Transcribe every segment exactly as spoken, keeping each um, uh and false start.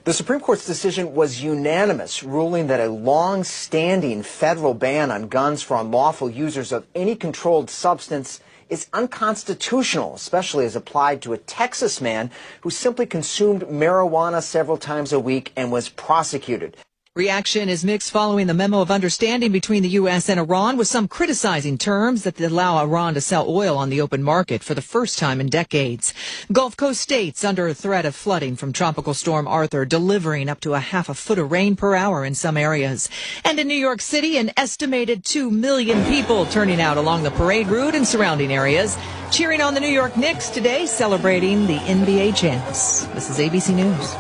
The Supreme Court's decision was unanimous, ruling that a long-standing federal ban on guns for unlawful users of any controlled substance is unconstitutional, especially as applied to a Texas man who simply consumed marijuana several times a week and was prosecuted. Reaction is mixed following the memo of understanding between the U S and Iran, with some criticizing terms that allow Iran to sell oil on the open market for the first time in decades. Gulf Coast states under a threat of flooding from Tropical Storm Arthur, delivering up to a half a foot of rain per hour in some areas. And in New York City, an estimated two million people turning out along the parade route and surrounding areas, cheering on the New York Knicks today, celebrating the N B A champs. This is A B C News.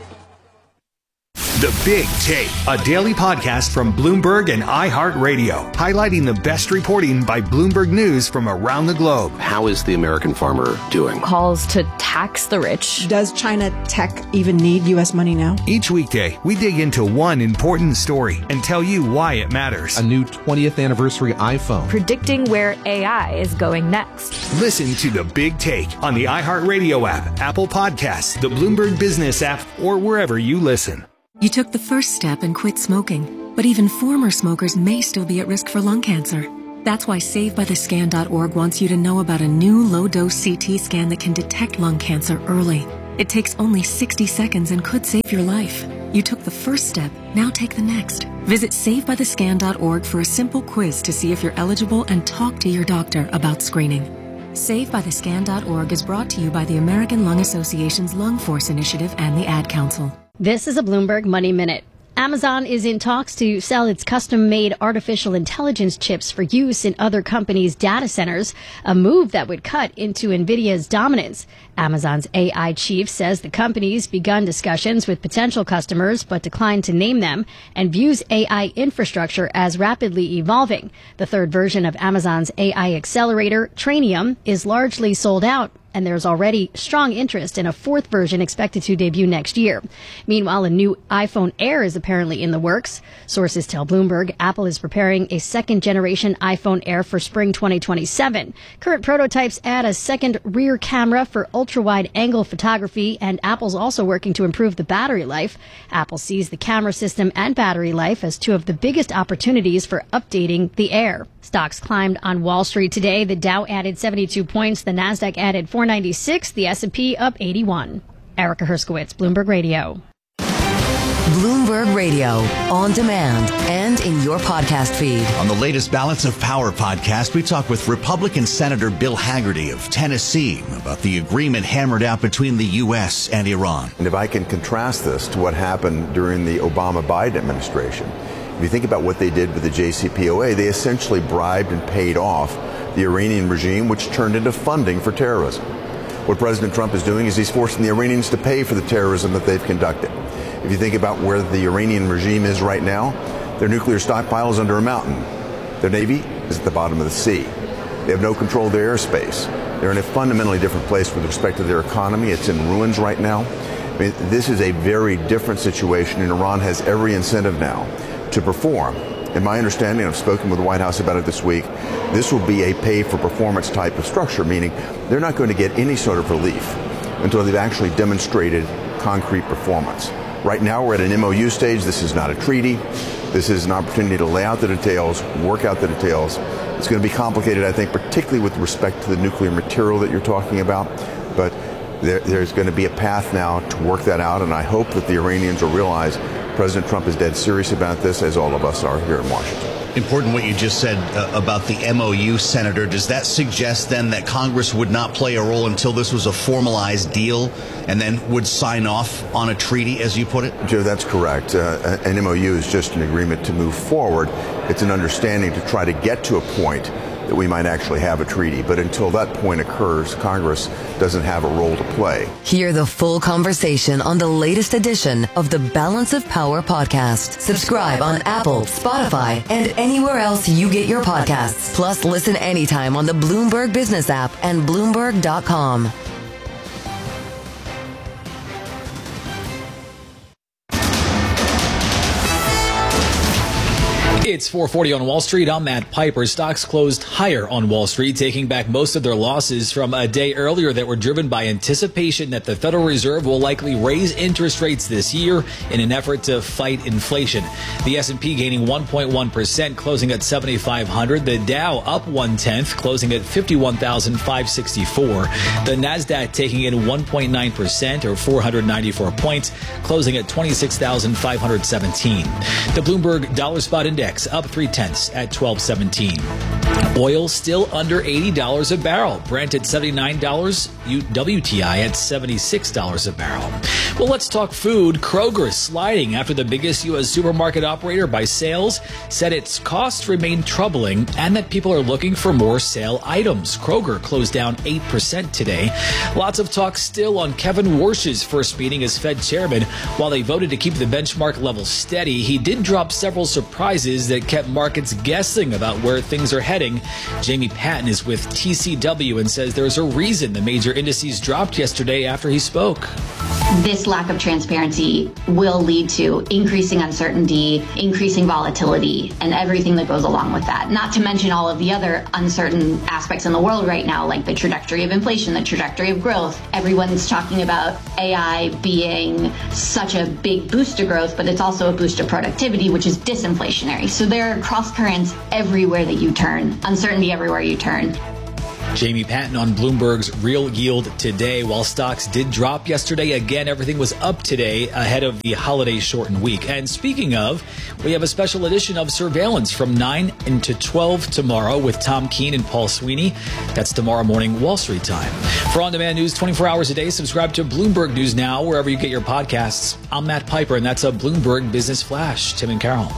The Big Take, a daily podcast from Bloomberg and iHeartRadio, highlighting the best reporting by Bloomberg News from around the globe. How is the American farmer doing? Calls to tax the rich. Does China tech even need U S money now? Each weekday, we dig into one important story and tell you why it matters. A new twentieth anniversary iPhone. Predicting where A I is going next. Listen to The Big Take on the iHeartRadio app, Apple Podcasts, the Bloomberg Business app, or wherever you listen. You took the first step and quit smoking, but even former smokers may still be at risk for lung cancer. That's why Save By The Scan dot org wants you to know about a new low-dose C T scan that can detect lung cancer early. It takes only sixty seconds and could save your life. You took the first step, now take the next. Visit Save By The Scan dot org for a simple quiz to see if you're eligible and talk to your doctor about screening. Save By The Scan dot org is brought to you by the American Lung Association's Lung Force Initiative and the Ad Council. This is a Bloomberg Money Minute. Amazon is in talks to sell its custom-made artificial intelligence chips for use in other companies' data centers, a move that would cut into NVIDIA's dominance. Amazon's A I chief says the company's begun discussions with potential customers but declined to name them, and views A I infrastructure as rapidly evolving. The third version of Amazon's A I accelerator, Trainium, is largely sold out, and there's already strong interest in a fourth version expected to debut next year. Meanwhile, a new iPhone Air is apparently in the works. Sources tell Bloomberg Apple is preparing a second-generation iPhone Air for spring twenty twenty-seven. Current prototypes add a second rear camera for ultra-wide-angle photography, and Apple's also working to improve the battery life. Apple sees the camera system and battery life as two of the biggest opportunities for updating the Air. Stocks climbed on Wall Street today. The Dow added seventy-two points. The Nasdaq added four ninety-six. The S and P up eighty-one. Erica Herskowitz, Bloomberg Radio. Bloomberg Radio, on demand and in your podcast feed. On the latest Balance of Power podcast, we talk with Republican Senator Bill Hagerty of Tennessee about the agreement hammered out between the U S and Iran. And if I can contrast this to what happened during the Obama-Biden administration, if you think about what they did with the J C P O A, they essentially bribed and paid off the Iranian regime, which turned into funding for terrorism. What President Trump is doing is he's forcing the Iranians to pay for the terrorism that they've conducted. If you think about where the Iranian regime is right now, their nuclear stockpile is under a mountain. Their navy is at the bottom of the sea. They have no control of their airspace. They're in a fundamentally different place with respect to their economy. It's in ruins right now. I mean, this is a very different situation, and Iran has every incentive now to perform. In my understanding, I've spoken with the White House about it this week, this will be a pay-for-performance type of structure, meaning they're not going to get any sort of relief until they've actually demonstrated concrete performance. Right now, we're at an M O U stage. This is not a treaty. This is an opportunity to lay out the details, work out the details. It's going to be complicated, I think, particularly with respect to the nuclear material that you're talking about. But there, there's going to be a path now to work that out, and I hope that the Iranians will realize President Trump is dead serious about this, as all of us are here in Washington. Important what you just said uh, about the M O U, Senator. Does that suggest then that Congress would not play a role until this was a formalized deal and then would sign off on a treaty, as you put it? Joe, that's correct. Uh, an M O U is just an agreement to move forward. It's an understanding to try to get to a point that we might actually have a treaty. But until that point occurs, Congress doesn't have a role to play. Hear the full conversation on the latest edition of the Balance of Power podcast. Subscribe on Apple, Spotify, and anywhere else you get your podcasts. Plus, listen anytime on the Bloomberg Business app and Bloomberg dot com. It's four forty on Wall Street. I'm Matt Piper. Stocks closed higher on Wall Street, taking back most of their losses from a day earlier that were driven by anticipation that the Federal Reserve will likely raise interest rates this year in an effort to fight inflation. The S and P gaining one point one percent, closing at seventy-five hundred. The Dow up one-tenth, closing at fifty-one thousand five hundred sixty-four. The Nasdaq taking in one point nine percent, or four hundred ninety-four points, closing at twenty-six thousand five hundred seventeen. The Bloomberg Dollar Spot Index up three-tenths at twelve seventeen. Oil still under eighty dollars a barrel. Brent at seventy-nine dollars. W T I at seventy-six dollars a barrel. Well, let's talk food. Kroger sliding after the biggest U S supermarket operator by sales said its costs remain troubling and that people are looking for more sale items. Kroger closed down eight percent today. Lots of talk still on Kevin Warsh's first meeting as Fed chairman. While they voted to keep the benchmark level steady, he did drop several surprises that kept markets guessing about where things are heading. Jamie Patton is with T C W and says there's a reason the major indices dropped yesterday after he spoke. This lack of transparency will lead to increasing uncertainty, increasing volatility, and everything that goes along with that. Not to mention all of the other uncertain aspects in the world right now, like the trajectory of inflation, the trajectory of growth. Everyone's talking about A I being such a big boost to growth, but it's also a boost to productivity, which is disinflationary. So there are cross currents everywhere that you turn, uncertainty everywhere you turn. Jamie Patton on Bloomberg's Real Yield today. While stocks did drop yesterday, again, everything was up today ahead of the holiday shortened week. And speaking of, we have a special edition of Surveillance from nine into twelve tomorrow with Tom Keene and Paul Sweeney. That's tomorrow morning, Wall Street time. For on-demand news twenty-four hours a day, subscribe to Bloomberg News Now, wherever you get your podcasts. I'm Matt Piper, and that's a Bloomberg Business Flash. Tim and Carol.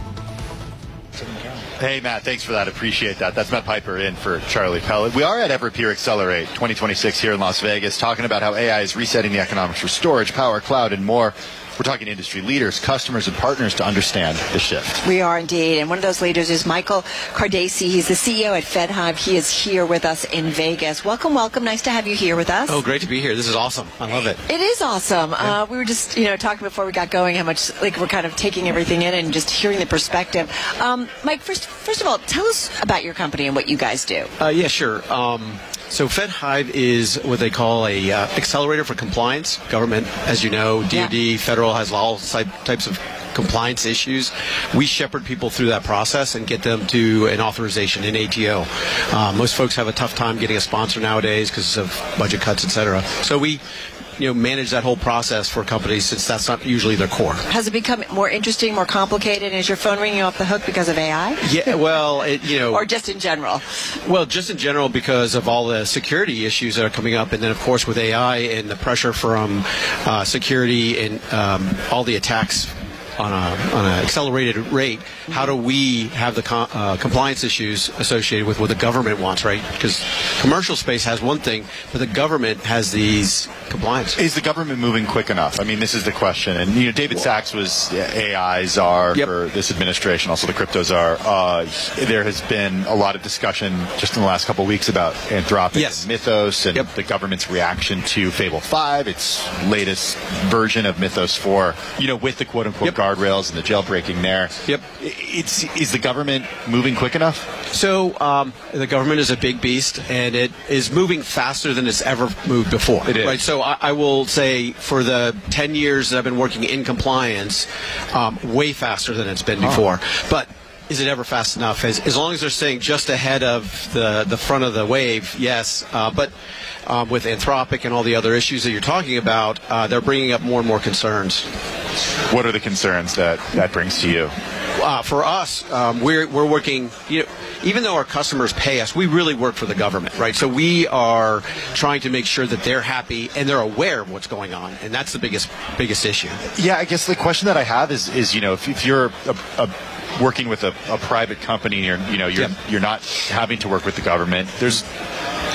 Hey, Matt, thanks for that. Appreciate that. That's Matt Piper in for Charlie Pellet. We are at Everpure Accelerate twenty twenty-six here in Las Vegas, talking about how A I is resetting the economics for storage, power, cloud, and more. We're talking industry leaders, customers, and partners to understand the shift. We are indeed. And one of those leaders is Michael Cardassi. He's the C E O at FedHive. He is here with us in Vegas. Welcome, welcome. Nice to have you here with us. Oh, great to be here. This is awesome. I love it. It is awesome. Yeah. Uh, we were just, you know, talking before we got going how much, like, we're kind of taking everything in and just hearing the perspective. Um, Mike, first, first of all, tell us about your company and what you guys do. Uh, yeah, sure. Um, So FedHive is what they call a uh, accelerator for compliance. Government, as you know, D O D, yeah. Federal has all types of compliance issues. We shepherd people through that process and get them to an authorization in A T O. Uh, most folks have a tough time getting a sponsor nowadays because of budget cuts, et cetera. So we you know, manage that whole process for companies since that's not usually their core. Has it become more interesting, more complicated? Is your phone ringing off the hook because of A I? Yeah, well, it, you know. Or just in general? Well, just in general because of all the security issues that are coming up. And then, of course, with A I and the pressure from uh, security and um, all the attacks on a on an accelerated rate, how do we have the com- uh, compliance issues associated with what the government wants, right? Because commercial space has one thing, but the government has these compliance. Is the government moving quick enough? I mean, this is the question. And, you know, David Sachs was A I czar yep. for this administration, also the crypto czar. Uh, there has been a lot of discussion just in the last couple of weeks about Anthropic yes. and Mythos and yep. the government's reaction to Fable five, its latest version of Mythos four, you know, with the quote-unquote yep. guardrails and the jailbreaking there. Yep. It's, is the government moving quick enough? So um, the government is a big beast, and it is moving faster than it's ever moved before. It is. Right? So I, I will say for the ten years that I've been working in compliance, um, way faster than it's been before. Oh. But is it ever fast enough? As, as long as they're staying just ahead of the, the front of the wave, yes. Uh, but um, with Anthropic and all the other issues that you're talking about, uh, they're bringing up more and more concerns. What are the concerns that that brings to you? Uh, for us, um, we're we're working. You know, even though our customers pay us, we really work for the government, right? So we are trying to make sure that they're happy and they're aware of what's going on, and that's the biggest biggest issue. Yeah, I guess the question that I have is is you know if, if you're a, a working with a, a private company, or you know you're yep. you're not having to work with the government. There's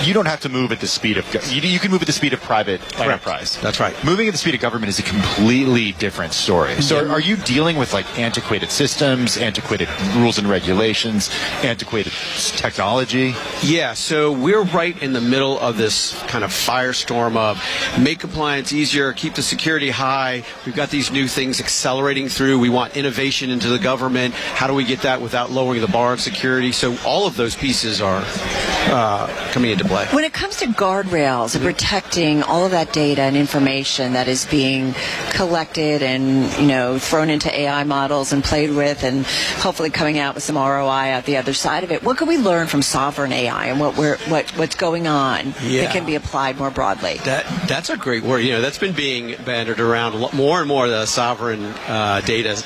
you don't have to move at the speed of you, you can move at the speed of private Correct. enterprise. That's right. Moving at the speed of government is a completely different story. So, are you dealing with like antiquated systems, antiquated rules and regulations, antiquated technology? Yeah. So we're right in the middle of this kind of firestorm of make compliance easier, keep the security high. We've got these new things accelerating through. We want innovation into the government. How do we get that without lowering the bar on security? So all of those pieces are uh, coming into play. When it comes to guardrails and protecting all of that data and information that is being collected and, you know, thrown into A I models and played with and hopefully coming out with some R O I at the other side of it, what can we learn from sovereign A I and what we're what what's going on Yeah. that can be applied more broadly? That that's a great word. You know, that's been being bandied around a lot more and more. The sovereign uh, data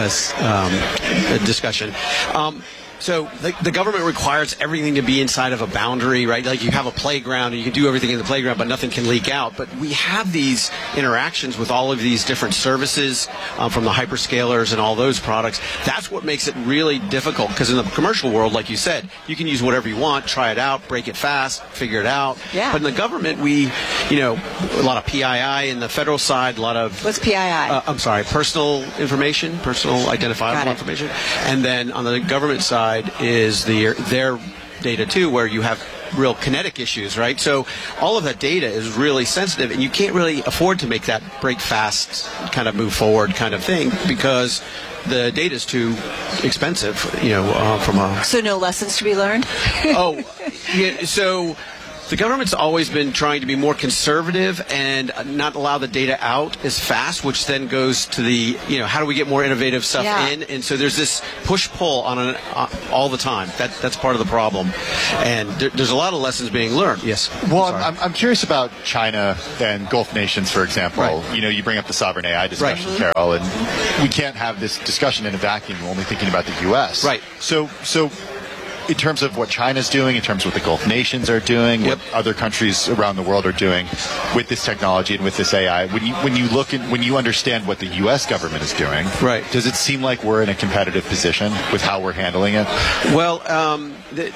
uh, um, discussion. Um, So the, the government requires everything to be inside of a boundary, right? Like you have a playground and you can do everything in the playground, but nothing can leak out. But we have these interactions with all of these different services um, from the hyperscalers and all those products. That's what makes it really difficult because in the commercial world, like you said, you can use whatever you want, try it out, break it fast, figure it out. Yeah. But in the government, we, you know, a lot of P I I in the federal side, a lot of... What's P I I? Uh, I'm sorry, personal information, personal identifiable information. And then on the government side, is the their data too, where you have real kinetic issues, right? So all of that data is really sensitive, and you can't really afford to make that break fast, kind of move forward kind of thing because the data is too expensive, you know, uh, from a... So no lessons to be learned? oh, yeah, so... The government's always been trying to be more conservative and not allow the data out as fast, which then goes to the, you know, how do we get more innovative stuff Yeah. in? And so there's this push-pull on an, uh, all the time. That That's part of the problem. And there, there's a lot of lessons being learned. Yes. Well, I'm, I'm, I'm curious about China and Gulf nations, for example. Right. You know, you bring up the sovereign A I discussion, Right. Carol, and we can't have this discussion in a vacuum. We're only thinking about the U S. Right. So, so in terms of what China's doing, in terms of what the Gulf nations are doing, Yep. what other countries around the world are doing with this technology and with this A I, when you when you look at when you understand what the U S government is doing, right. does it seem like we're in a competitive position with how we're handling it? Well, um, the,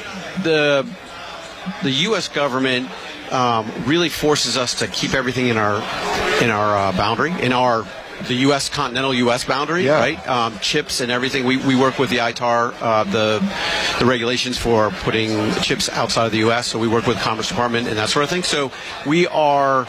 the the U S government um, really forces us to keep everything in our in our uh, boundary, in our the U S continental U S boundary, Yeah. right? Um, chips and everything. We, we work with the I T A R, uh, the the regulations for putting chips outside of the U S. So we work with Commerce Department and that sort of thing. So we are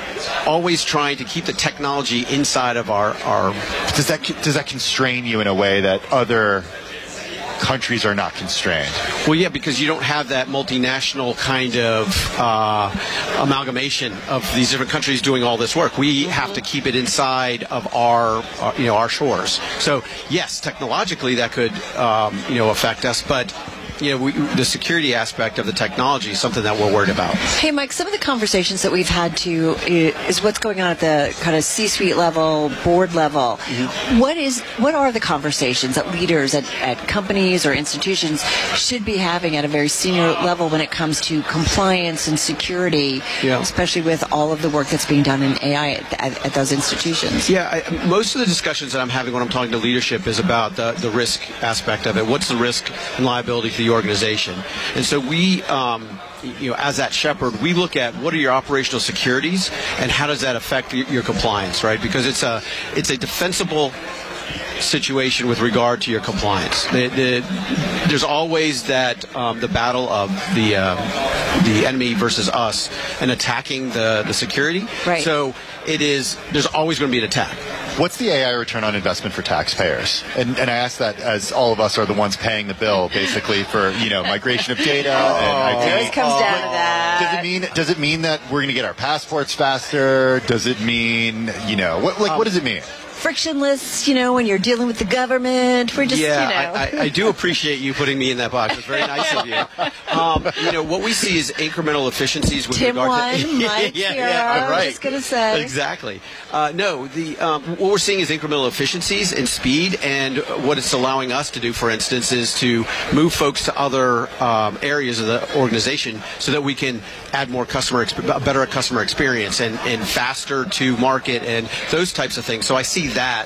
always trying to keep the technology inside of our our. Does that does that constrain you in a way that other countries are not constrained? Well, yeah, because you don't have that multinational kind of uh, amalgamation of these different countries doing all this work. We have to keep it inside of our, uh, you know, our shores. So, yes, technologically that could, um, you know, affect us, but. You know, we, the security aspect of the technology is something that we're worried about. Hey, Mike, some of the conversations that we've had to is what's going on at the kind of C-suite level, board level. Mm-hmm. What is, what are the conversations that leaders at, at companies or institutions should be having at a very senior level when it comes to compliance and security, yeah. especially with all of the work that's being done in A I at, at, at those institutions? Yeah, I, most of the discussions that I'm having when I'm talking to leadership is about the, the risk aspect of it. What's the risk and liability for the organization? And so we, um, you know, as that shepherd, we look at what are your operational securities and how does that affect your, your compliance, right? Because it's a it's a defensible situation with regard to your compliance. The, the, there's always that um, the battle of the uh, the enemy versus us and attacking the the security. Right. So it is. There's always going to be an attack. What's the A I return on investment for taxpayers? And, and I ask that as all of us are the ones paying the bill, basically, for, you know, migration of data and I T. It always comes down to that. Does it mean does it mean that we're going to get our passports faster? Does it mean, you know, what like um, what does it mean? Frictionless, you know, when you're dealing with the government. We're just, yeah, you know. I, I, I do appreciate you putting me in that box. It's very nice of you. Um, you know, what we see is incremental efficiencies with Tim regard one, to... Mike yeah, here, yeah, right. I was just going to say. Exactly. Uh, no, the um, what we're seeing is incremental efficiencies and speed, and what it's allowing us to do, for instance, is to move folks to other um, areas of the organization so that we can add more customer, exp- better customer experience and, and faster to market and those types of things. So I see that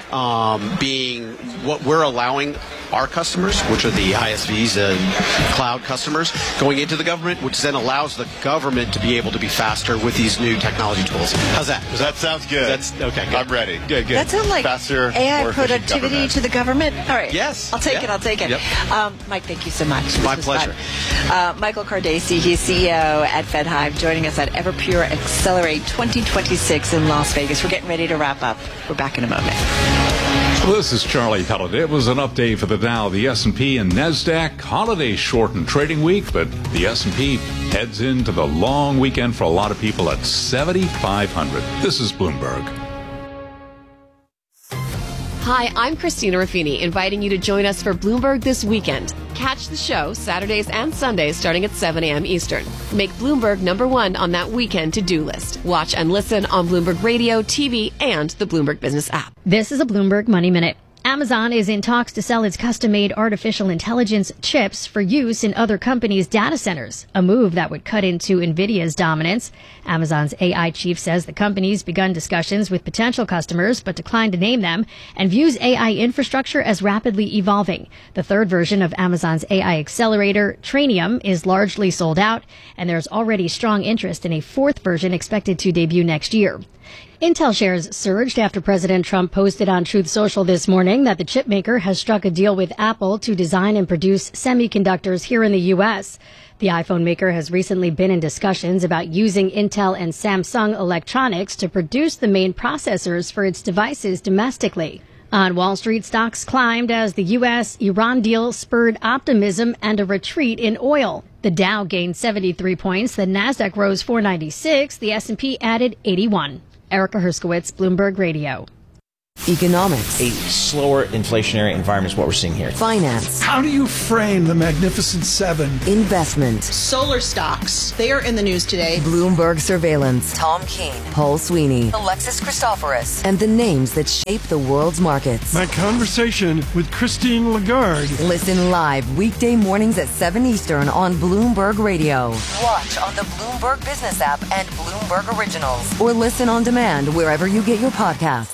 um, being what we're allowing our customers, which are the I S Vs and cloud customers, going into the government, which then allows the government to be able to be faster with these new technology tools. How's that? Does that sounds good? That's okay. Good. I'm ready. Good, good. That sounds like faster, A I more productivity government. to the government. All right. Yes. I'll take Yeah. it. I'll take it. Yep. Um, Mike, thank you so much. This My was pleasure. fun. Uh, Michael Cardasi, he's C E O at FedHive, joining us at Everpure Accelerate twenty twenty-six in Las Vegas. We're getting ready to wrap up. We're back in a moment. This is Charlie Pellet. It was an update for the Dow, the S and P, and NASDAQ. Holiday shortened trading week, but the S and P heads into the long weekend for a lot of people at seventy-five hundred. This is Bloomberg. Hi, I'm Christina Ruffini, inviting you to join us for Bloomberg This Weekend. Catch the show Saturdays and Sundays starting at seven a.m. Eastern. Make Bloomberg number one on that weekend to-do list. Watch and listen on Bloomberg Radio, T V, and the Bloomberg Business app. This is a Bloomberg Money Minute. Amazon is in talks to sell its custom-made artificial intelligence chips for use in other companies' data centers, a move that would cut into NVIDIA's dominance. Amazon's A I chief says the company's begun discussions with potential customers but declined to name them and views A I infrastructure as rapidly evolving. The third version of Amazon's A I accelerator, Trainium, is largely sold out, and there's already strong interest in a fourth version expected to debut next year. Intel shares surged after President Trump posted on Truth Social this morning that the chipmaker has struck a deal with Apple to design and produce semiconductors here in the U S. The iPhone maker has recently been in discussions about using Intel and Samsung Electronics to produce the main processors for its devices domestically. On Wall Street, stocks climbed as the U S Iran deal spurred optimism and a retreat in oil. The Dow gained seventy-three points, the Nasdaq rose four ninety-six, the S and P added eighty-one. Erica Herskowitz, Bloomberg Radio. Economics. A slower inflationary environment is what we're seeing here. Finance. How do you frame the Magnificent Seven? Investment. Solar stocks. They are in the news today. Bloomberg Surveillance. Tom Keene. Paul Sweeney. Alexis Christoforous. And the names that shape the world's markets. My conversation with Christine Lagarde. Listen live weekday mornings at seven Eastern on Bloomberg Radio. Watch on the Bloomberg Business app and Bloomberg Originals. Or listen on demand wherever you get your podcasts.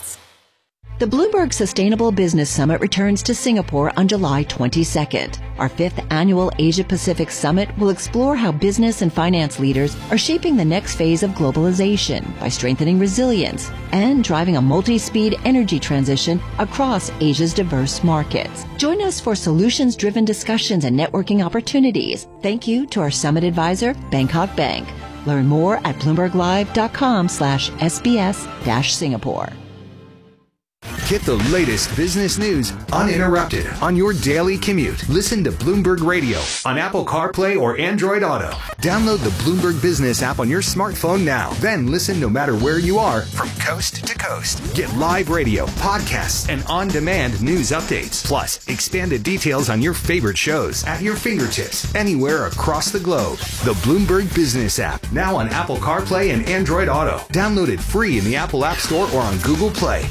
The Bloomberg Sustainable Business Summit returns to Singapore on July twenty-second. Our fifth annual Asia-Pacific Summit will explore how business and finance leaders are shaping the next phase of globalization by strengthening resilience and driving a multi-speed energy transition across Asia's diverse markets. Join us for solutions-driven discussions and networking opportunities. Thank you to our summit advisor, Bangkok Bank. Learn more at bloomberglive.com slash SBS dash Singapore. Get the latest business news uninterrupted on your daily commute. Listen to Bloomberg Radio on Apple CarPlay or Android Auto. Download the Bloomberg Business app on your smartphone now. Then listen no matter where you are from coast to coast. Get live radio, podcasts, and on-demand news updates. Plus, expanded details on your favorite shows at your fingertips anywhere across the globe. The Bloomberg Business app, now on Apple CarPlay and Android Auto. Download it free in the Apple App Store or on Google Play.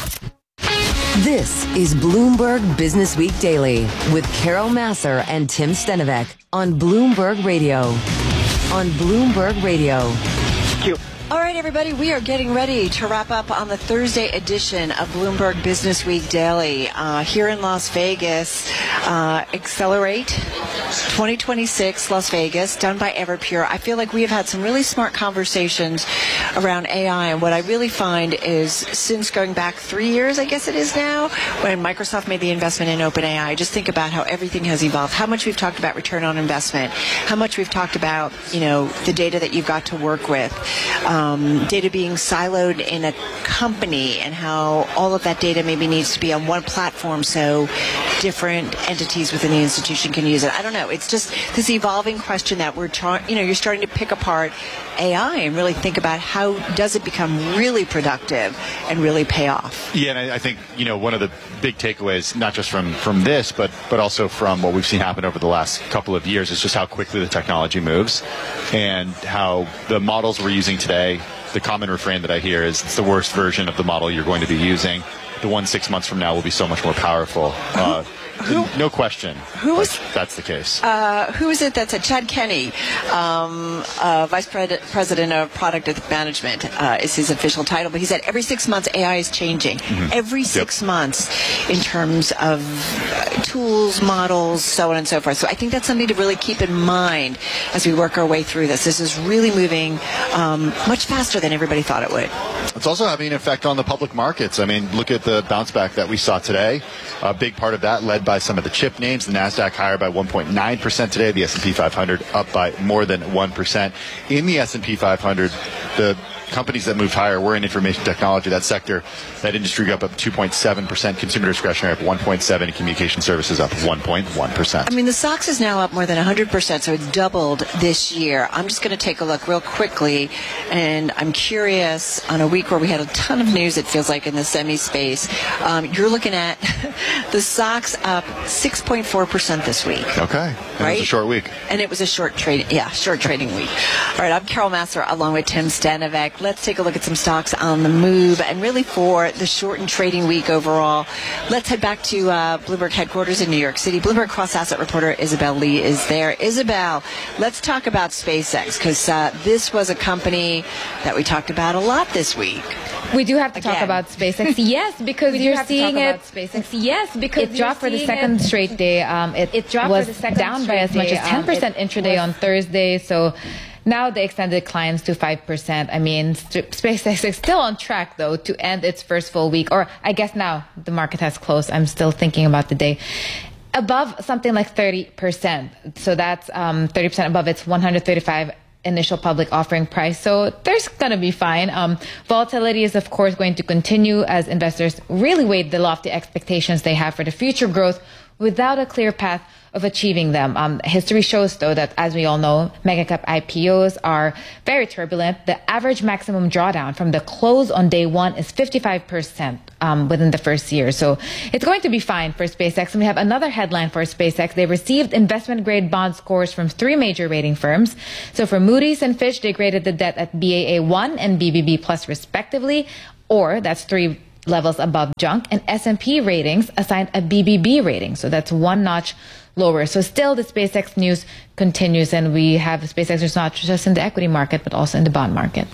This is Bloomberg Business Week Daily with Carol Masser and Tim Stenovec on Bloomberg Radio. On Bloomberg Radio. Thank you. All right, everybody, we are getting ready to wrap up on the Thursday edition of Bloomberg Business Week Daily uh, here in Las Vegas. Uh, Accelerate twenty twenty-six Las Vegas, done by Everpure. I feel like we have had some really smart conversations around A I, and what I really find is since going back three years, I guess it is now, when Microsoft made the investment in OpenAI, just think about how everything has evolved, how much we've talked about return on investment, how much we've talked about, you know, the data that you've got to work with. Um, Um, data being siloed in a company and how all of that data maybe needs to be on one platform so different entities within the institution can use it. I don't know. It's just this evolving question that we're trying, you know, you're starting to pick apart A I and really think about how does it become really productive and really pay off. Yeah, and I, I think, you know, one of the big takeaways, not just from, from this, but, but also from what we've seen happen over the last couple of years is just how quickly the technology moves and how the models we're using today, the common refrain that I hear is it's the worst version of the model you're going to be using. The one six months from now will be so much more powerful. Uh, no question. Who was that's, that's the case? Uh, who is it that said? Chad Kenny, um, uh, Vice Pre- President of Product Management uh, is his official title, but he said every six months A I is changing. Mm-hmm. Every six yep. months in terms of uh, tools, models, so on and so forth. So I think that's something to really keep in mind as we work our way through this. This is really moving um, much faster than everybody thought it would. It's also having an effect on the public markets. I mean, look at the bounce back that we saw today. A big part of that led by some of the chip names. The NASDAQ higher by one point nine percent today. The S and P five hundred up by more than one percent. In the S and P five hundred, the companies that moved higher were in information technology. That sector, that industry up up two point seven percent. Consumer discretionary up one point seven percent. And communication services up one point one percent. I mean, the S O X is now up more than one hundred percent, so it's doubled this year. I'm just going to take a look real quickly, and I'm curious, on a week where we had a ton of news, it feels like, in the semi space, um, you're looking at the S O X up six point four percent this week. Okay. And right? It was a short week. And it was a short trade, yeah, short trading week. All right, I'm Carol Massar along with Tim Stanovic. Let's take a look at some stocks on the move, and really for the shortened trading week overall. Let's head back to uh, Bloomberg headquarters in New York City. Bloomberg cross-asset reporter Isabel Lee is there. Isabel, let's talk about SpaceX, because uh, this was a company that we talked about a lot this week. We do have to Again. talk about SpaceX, yes, because We do you're have to seeing talk it. about SpaceX, yes, because it dropped for the seeing second it- straight day. Um, it, It dropped was for the second down by straight as much day. as ten percent Um, it intraday was- on Thursday. So now the extended declines to five percent. I mean, st- SpaceX is still on track, though, to end its first full week. Or I guess now the market has closed. I'm still thinking about the day. Above something like thirty percent. So that's um, thirty percent above its one hundred thirty-five initial public offering price. So there's going to be fine. Um, volatility is, of course, going to continue as investors really weigh the lofty expectations they have for the future growth without a clear path of achieving them. Um, history shows, though, that as we all know, megacap I P Os are very turbulent. The average maximum drawdown from the close on day one is fifty-five percent um, within the first year. So it's going to be fine for SpaceX. And we have another headline for SpaceX. They received investment-grade bond scores from three major rating firms. So for Moody's and Fitch, they graded the debt at B A A one and B B B plus respectively, or that's three levels above junk, and S and P ratings assigned a B B B rating. So that's one notch lower. So still the SpaceX news continues, and we have SpaceX is not just in the equity market, but also in the bond market.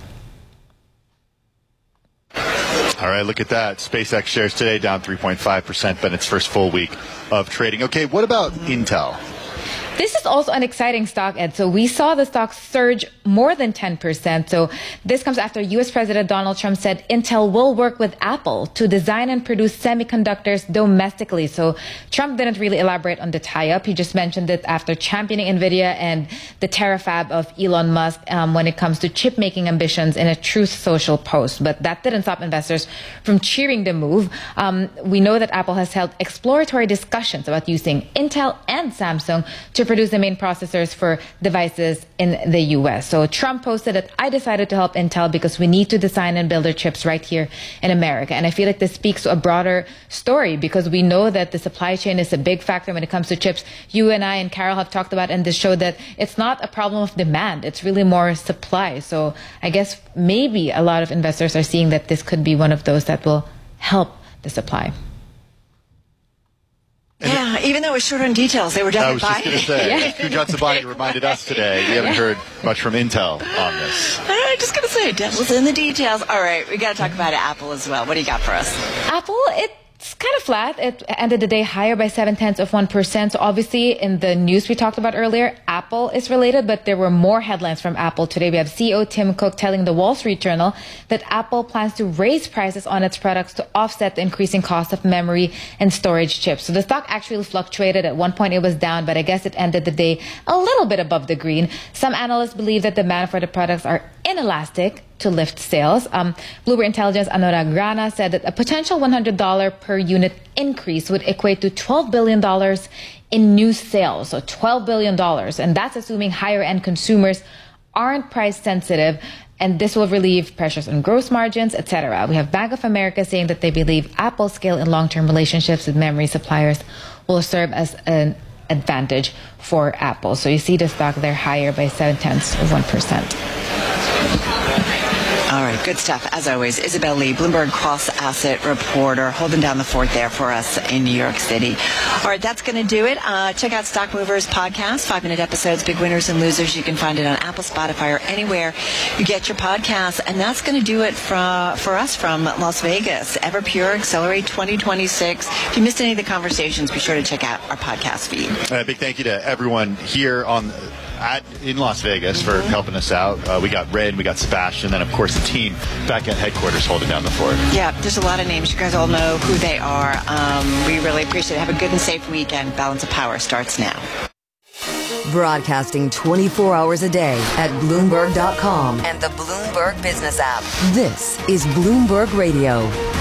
All right, look at that. SpaceX shares today down three point five percent, but its first full week of trading. Okay, what about Intel? This is also an exciting stock, Ed. So we saw the stock surge more than ten percent. So this comes after U S President Donald Trump said Intel will work with Apple to design and produce semiconductors domestically. So Trump didn't really elaborate on the tie-up. He just mentioned it after championing NVIDIA and the terafab of Elon Musk um, when it comes to chip-making ambitions in a Truth Social post. But that didn't stop investors from cheering the move. Um, we know that Apple has held exploratory discussions about using Intel and Samsung to produce the main processors for devices in the U S. So Trump posted that I decided to help Intel because we need to design and build our chips right here in America. And I feel like this speaks to a broader story because we know that the supply chain is a big factor when it comes to chips. You and I and Carol have talked about in this show that it's not a problem of demand. It's really more supply. So I guess maybe a lot of investors are seeing that this could be one of those that will help the supply. Yeah, even though it was short on details, they were definitely I was just going to say, Kunjat Sabani reminded us today, we haven't heard much from Intel on this. I'm just going to say, devil's in the details. All right, we got to talk about Apple as well. What do you got for us? Apple, it's kind of flat. It ended the day higher by seven tenths of one percent. So obviously in the news we talked about earlier, Apple is related, but there were more headlines from Apple today. We have C E O Tim Cook telling the Wall Street Journal that Apple plans to raise prices on its products to offset the increasing cost of memory and storage chips. So the stock actually fluctuated. At one point it was down, but I guess it ended the day a little bit above the green. Some analysts believe that demand for the products are inelastic to lift sales. Um, Bloomberg Intelligence Anurag Rana said that a potential one hundred dollars per unit increase would equate to twelve billion dollars in new sales. So twelve billion dollars. And that's assuming higher end consumers aren't price sensitive. And this will relieve pressures on gross margins, et cetera. We have Bank of America saying that they believe Apple's scale in long-term relationships with memory suppliers will serve as an advantage for Apple. So you see the stock there higher by seven tenths of one percent. All right. right, good stuff. As always, Isabel Lee, Bloomberg Cross Asset reporter, holding down the fort there for us in New York City. All right, that's going to do it. Uh, check out Stock Movers podcast, five-minute episodes, big winners and losers. You can find it on Apple, Spotify, or anywhere you get your podcasts. And that's going to do it for, for us from Las Vegas. Everpure Accelerate twenty twenty-six. If you missed any of the conversations, be sure to check out our podcast feed. A big thank you to everyone here on at in Las Vegas for Mm-hmm. helping us out. Uh, we got Red, we got Sebastian, then of course the team back at headquarters holding down the fort. Yeah, there's a lot of names. You guys all know who they are. Um, we really appreciate it. Have a good and safe weekend. Balance of Power starts now. Broadcasting twenty-four hours a day at Bloomberg dot com and the Bloomberg Business app. This is Bloomberg Radio.